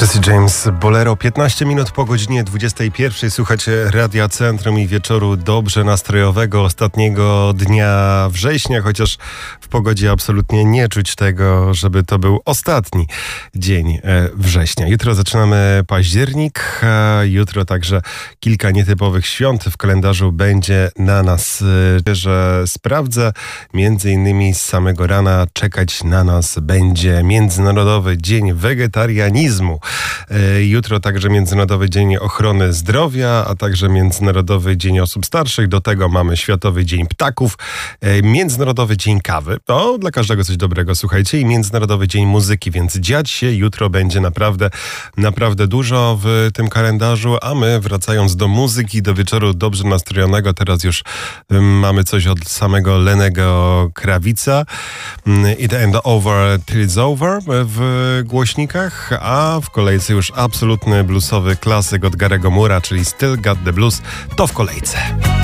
Jesse James, Bolero, 15 minut po godzinie 21. Słuchacie Radia Centrum i wieczoru dobrze nastrojowego ostatniego dnia września, chociaż w pogodzie absolutnie nie czuć tego, żeby to był ostatni dzień września. Jutro zaczynamy październik, jutro także kilka nietypowych świąt w kalendarzu będzie na nas, że sprawdzę. Między innymi z samego rana czekać na nas będzie Międzynarodowy Dzień Wegetarianizmu. Jutro także Międzynarodowy Dzień Ochrony Zdrowia, a także Międzynarodowy Dzień Osób Starszych. Do tego mamy Światowy Dzień Ptaków, Międzynarodowy Dzień Kawy. To dla każdego coś dobrego, słuchajcie. I Międzynarodowy Dzień Muzyki, więc dziać się jutro będzie naprawdę dużo w tym kalendarzu, a my wracając do muzyki, do wieczoru dobrze nastrojonego, teraz już mamy coś od samego Lennego Krawica. It ain't over till it's over w głośnikach, a w kolejce już absolutny bluesowy klasyk od Garego Moore'a, czyli Still Got the Blues, to w kolejce.